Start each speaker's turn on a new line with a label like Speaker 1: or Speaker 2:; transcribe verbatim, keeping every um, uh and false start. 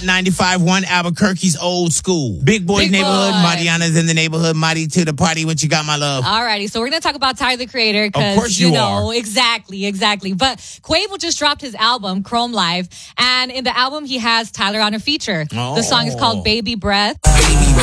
Speaker 1: Hot ninety-five point one, Albuquerque's old school. Big Boy's
Speaker 2: Big
Speaker 1: neighborhood.
Speaker 2: Boy.
Speaker 1: Mariana's in the neighborhood. Marty to the party. What you got, my love?
Speaker 2: Alrighty, so we're going to talk about Tyler, the Creator.
Speaker 1: Of course you
Speaker 2: you know,
Speaker 1: are.
Speaker 2: Exactly, exactly. But Quavo just dropped his album, Chrome Live. And in the album, he has Tyler on a feature.
Speaker 1: Oh.
Speaker 2: The song is called Baby Breath.
Speaker 3: Baby